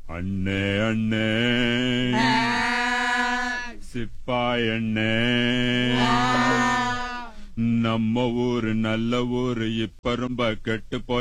அண்ணே அண்ணே சிப்பாய் அண்ணே, நம்ம ஊரு நல்ல ஊரு இப்ப ரொம்ப கெட்டு போச்சு.